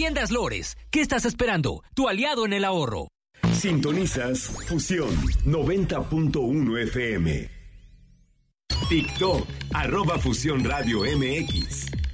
Tiendas Lores, ¿qué estás esperando? Tu aliado en el ahorro. Sintonizas Fusión 90.1 FM. TikTok, @Fusión Radio MX.